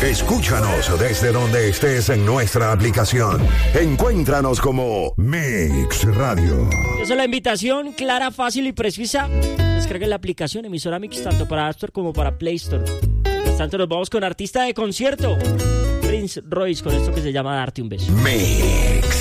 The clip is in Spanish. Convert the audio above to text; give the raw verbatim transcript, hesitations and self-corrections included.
Escúchanos desde donde estés en nuestra aplicación. Encuéntranos como Mix Radio. Esa es la invitación, clara, fácil y precisa. Descarguen la aplicación emisora Mix tanto para App Store como para Play Store. Mientras tanto nos vamos con artista de concierto, Prince Royce, con esto que se llama Darte un beso. Mix.